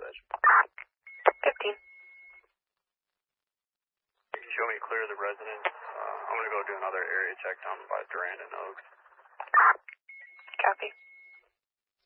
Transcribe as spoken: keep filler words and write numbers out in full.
dispatch? fifteen. Can you show me clear of the residence? Uh, I'm going to go do another area check down by Durand and Oaks. Copy.